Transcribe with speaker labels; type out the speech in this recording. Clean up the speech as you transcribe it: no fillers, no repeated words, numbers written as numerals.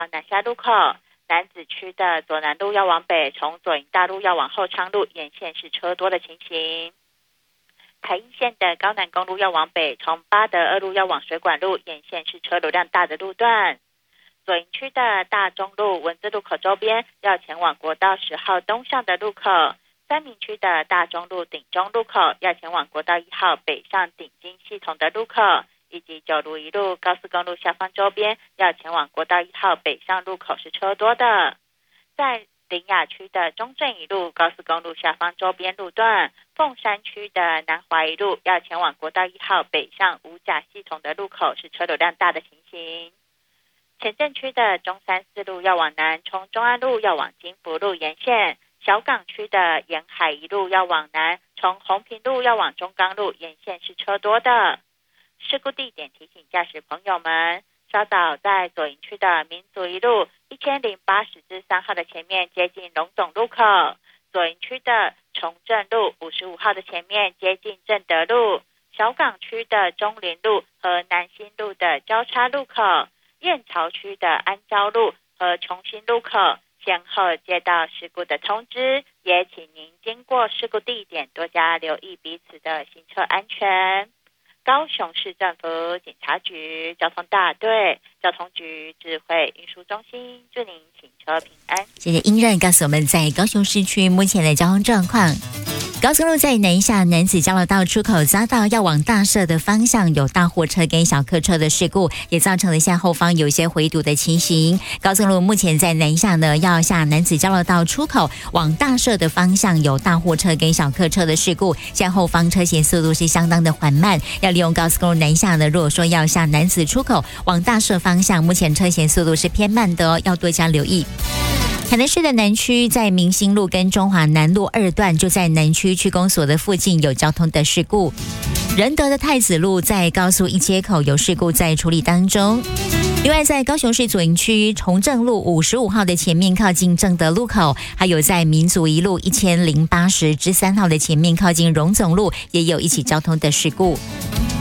Speaker 1: 南下路口，楠梓区的左南路要往北，从左营大路要往后昌路沿线是车多的情形。台一线的高南公路要往北，从八德二路要往水管路沿线是车流量大的路段。左营区的大中路文字路口周边要前往国道10号东向的路口，三民区的大中路顶中路口要前往国道1号北上顶金系统的路口，以及九如一路高速公路下方周边要前往国道1号北上路口是车多的。在苓雅区的中正一路高速公路下方周边路段，凤山区的南华一路要前往国道1号北上五甲系统的路口是车流量大的情形。前镇区的中山四路要往南，从中安路要往金福路沿线，小港区的沿海一路要往南，从红坪路要往中钢路沿线是车多的。事故地点提醒驾驶朋友们，稍早在左营区的民族一路1080至3号的前面接近龙总路口，左营区的崇正路55号的前面接近正德路，小港区的中林路和南新路的交叉路口，燕巢区的安交路和琼新路口先后接到事故的通知，也请您经过事故地点多加留意彼此的行车安全。高雄市政府警察局交通大队交通局智慧运输中心祝您行车平安。
Speaker 2: 谢谢英任告诉我们在高雄市区目前的交通状况。高速路在南下楠梓交流道出口匝道要往大社的方向有大货车跟小客车的事故，也造成了下后方有一些回堵的情形。高速路目前在南下呢，要下楠梓交流道出口往大社的方向有大货车跟小客车的事故，现在后方车行速度是相当的缓慢。要利用高速公路南下呢，如果说要下楠梓出口往大社方向，目前车行速度是偏慢的要多加留意。台南市的南区在明兴路跟中华南路2段，就在南区区公所的附近有交通的事故。仁德的太子路在高速一街口有事故在处理当中。另外在高雄市左营区崇正路55号的前面靠近正德路口，还有在民族一路1080至3号的前面靠近荣总路也有一起交通的事故。